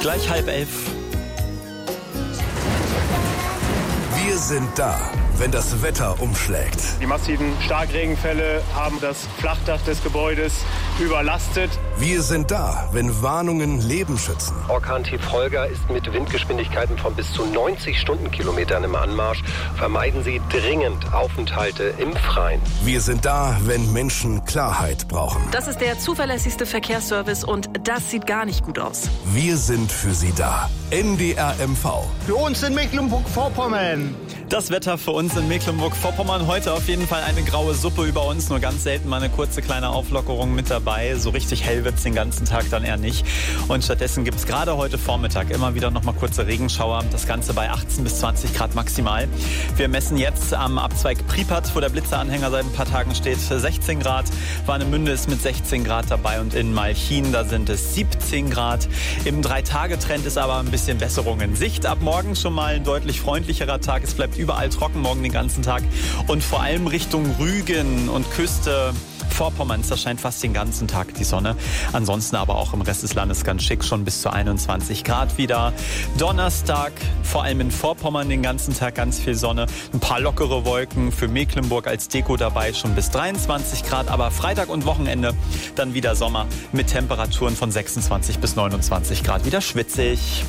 Gleich 10:30. Wir sind da, wenn das Wetter umschlägt. Die massiven Starkregenfälle haben das Flachdach des Gebäudes überlastet. Wir sind da, wenn Warnungen Leben schützen. Orkan-Tief Holger ist mit Windgeschwindigkeiten von bis zu 90 Stundenkilometern im Anmarsch. Vermeiden Sie dringend Aufenthalte im Freien. Wir sind da, wenn Menschen Klarheit brauchen. Das ist der zuverlässigste Verkehrsservice und das sieht gar nicht gut aus. Wir sind für Sie da. NDR MV. Für uns in Mecklenburg-Vorpommern. Das Wetter für uns in Mecklenburg-Vorpommern. Heute auf jeden Fall eine graue Suppe über uns. Nur ganz selten mal eine kurze kleine Auflockerung mit dabei. So richtig hell wird es den ganzen Tag dann eher nicht. Und stattdessen gibt es gerade heute Vormittag immer wieder noch mal kurze Regenschauer. Das Ganze bei 18 bis 20 Grad maximal. Wir messen jetzt am Abzweig Pripyat, wo der Blitzeranhänger seit ein paar Tagen steht, 16 Grad. Warnemünde ist mit 16 Grad dabei und in Malchin, da sind es 17 Grad. Im 3-Tage-Trend ist aber ein bisschen Besserung in Sicht. Ab morgen schon mal ein deutlich freundlicherer Tag. Es bleibt überall trocken morgen den ganzen Tag. Und vor allem Richtung Rügen und Küste Vorpommerns, da scheint fast den ganzen Tag die Sonne. Ansonsten aber auch im Rest des Landes ganz schick, schon bis zu 21 Grad wieder. Donnerstag, vor allem in Vorpommern den ganzen Tag ganz viel Sonne. Ein paar lockere Wolken für Mecklenburg als Deko dabei, schon bis 23 Grad. Aber Freitag und Wochenende dann wieder Sommer mit Temperaturen von 26 bis 29 Grad. Wieder schwitzig.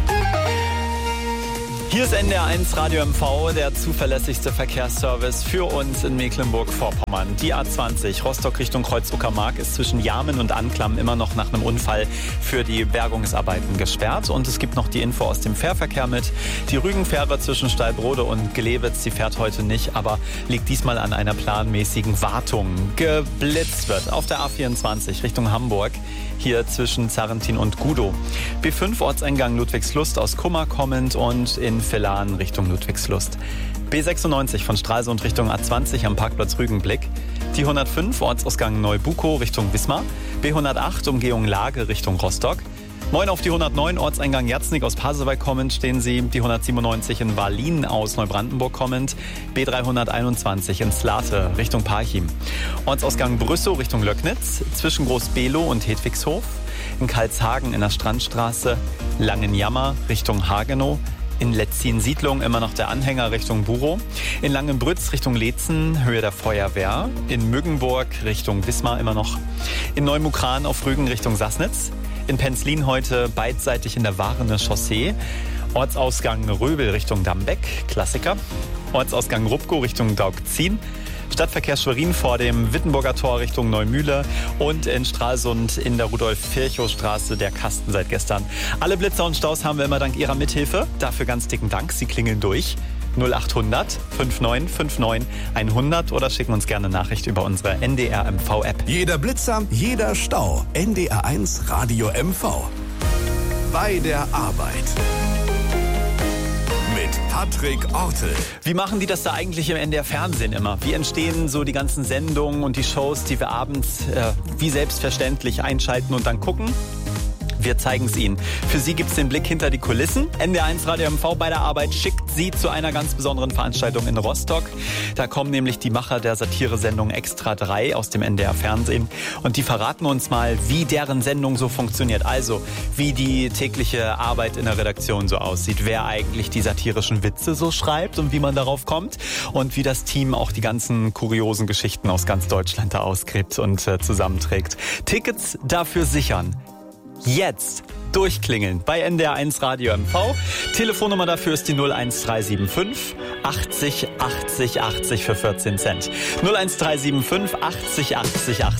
Hier ist NDR 1 Radio MV, der zuverlässigste Verkehrsservice für uns in Mecklenburg-Vorpommern. Die A20 Rostock Richtung Kreuz-Uckermark ist zwischen Jarmen und Anklam immer noch nach einem Unfall für die Bergungsarbeiten gesperrt. Und es gibt noch die Info aus dem Fährverkehr mit. Die Rügenfähre zwischen Steilbrode und Gelewitz, die fährt heute nicht, aber liegt diesmal an einer planmäßigen Wartung. Geblitzt wird auf der A24 Richtung Hamburg, hier zwischen Zarrentin und Gudow. B5 Ortseingang Ludwigslust aus Kummer kommend und in Villan Richtung Ludwigslust. B96 von Stralsund Richtung A20 am Parkplatz Rügenblick. Die 105 Ortsausgang Neubukow Richtung Wismar. B108 Umgehung Lage Richtung Rostock. Moin auf die 109 Ortseingang Jatznig aus Pasewalk kommend stehen Sie. Die 197 in Wallin aus Neubrandenburg kommend. B321 in Slate Richtung Parchim. Ortsausgang Brüssow Richtung Löcknitz. Zwischen Groß-Below und Hedwigshof. In Karlshagen in der Strandstraße. Langenjammer Richtung Hagenow. In Letzin-Siedlung immer noch der Anhänger Richtung Burow. In Langenbrütz Richtung Leetzen, Höhe der Feuerwehr. In Müggenburg Richtung Wismar immer noch. In Neumukran auf Rügen Richtung Sassnitz. In Penzlin heute beidseitig in der Warene Chaussee. Ortsausgang Röbel Richtung Dambeck, Klassiker. Ortsausgang Rupkow Richtung Daugzin. Stadtverkehr Schwerin vor dem Wittenburger Tor Richtung Neumühle und in Stralsund in der Rudolf-Virchow-Straße der Kasten seit gestern. Alle Blitzer und Staus haben wir immer dank Ihrer Mithilfe. Dafür ganz dicken Dank. Sie klingeln durch. 0800 5959 100 oder schicken uns gerne eine Nachricht über unsere NDR MV App. Jeder Blitzer, jeder Stau. NDR 1 Radio MV. Bei der Arbeit. Mit Patrick Ortel. Wie machen die das da eigentlich im NDR Fernsehen immer? Wie entstehen so die ganzen Sendungen und die Shows, die wir abends wie selbstverständlich einschalten und dann gucken? Wir zeigen es Ihnen. Für Sie gibt es den Blick hinter die Kulissen. NDR 1 Radio MV bei der Arbeit schickt Sie zu einer ganz besonderen Veranstaltung in Rostock. Da kommen nämlich die Macher der Satiresendung Extra 3 aus dem NDR Fernsehen. Und die verraten uns mal, wie deren Sendung so funktioniert. Also, wie die tägliche Arbeit in der Redaktion so aussieht. Wer eigentlich die satirischen Witze so schreibt und wie man darauf kommt. Und wie das Team auch die ganzen kuriosen Geschichten aus ganz Deutschland da ausgräbt und zusammenträgt. Tickets dafür sichern. Jetzt durchklingeln bei NDR 1 Radio MV. Telefonnummer dafür ist die 01375 80 80 80 für 14 Cent. 01375 80 80 80.